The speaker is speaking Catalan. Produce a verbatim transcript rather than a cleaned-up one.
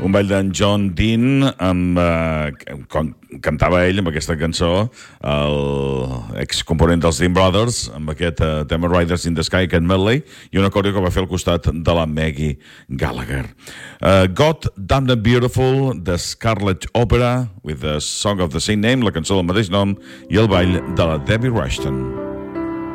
Un ball d'en John Dean amb, eh, com cantava ell amb aquesta cançó, el excomponent dels Dean Brothers, amb aquest eh, tema Riders in the Sky, aquest medley, i una coreo que va fer al costat de la Maggie Gallagher. Uh, God Damned Beautiful, de Scarlet Opera, with the song of the same name, la cançó del mateix nom, i el ball de la Debbie Rushton.